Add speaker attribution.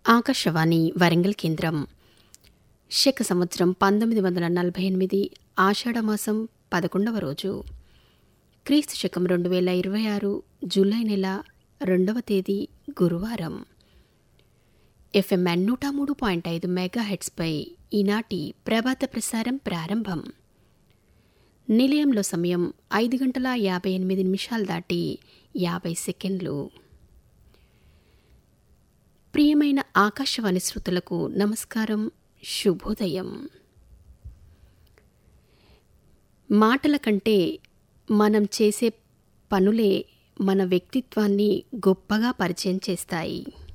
Speaker 1: ఆకాశవాణి వరంగల్ కేంద్రం. శక సంవత్సరం 1948 ఆషాఢమాసం 11వ రోజు, క్రీస్తు శకం 2026 జూలై నెల 2వ తేదీ గురువారం. FM 103.5 మెగాహెర్ట్జ్పై ఈనాటి ప్రభాత ప్రసారం ప్రారంభం. నిలయంలో సమయం 5:58 దాటి 50 సెకండ్లు. ప్రియమైన ఆకాశవాణి శ్రోతలకు నమస్కారం, శుభోదయం. మాటల కంటే మనం చేసే పనులే మన వ్యక్తిత్వాన్ని గొప్పగా పరిచయం చేస్తాయి.